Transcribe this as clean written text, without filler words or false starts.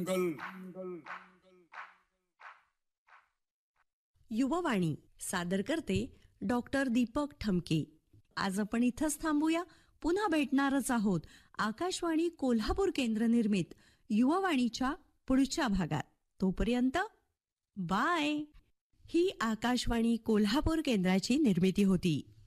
युववाणी सादर करते डॉक्टर दीपक ठमके. आज आपण इथंच थांबूया. पुन्हा भेटणारच आहोत आकाशवाणी कोल्हापूर केंद्र निर्मित युववाणीच्या पुढच्या भागात. तोपर्यंत बाय. ही आकाशवाणी कोल्हापूर केंद्राची निर्मिती होती.